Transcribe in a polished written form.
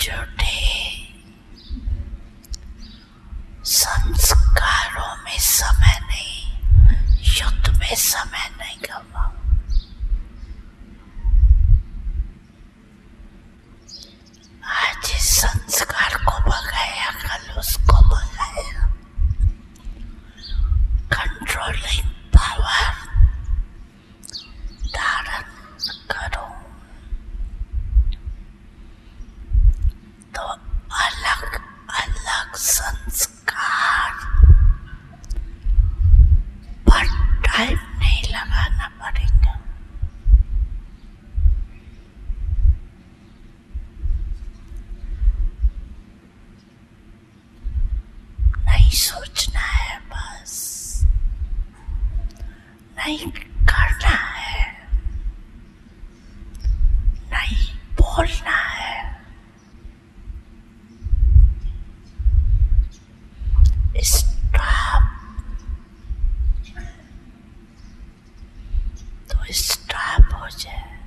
झूठे संस्कारों में समय नहीं, युद्ध में समय नहीं गवाओ। आज इस संस्कार को भगाया, कल उसको भगाया। कंट्रोलिंग पावर धारण करो तो अलग अलग संस्कार पर टाइम नहीं लगाना पड़ेगा। नहीं सोचना है, बस नहीं करना है, नहीं बोलना है। स्टॉप तो स्टॉप हो जाए।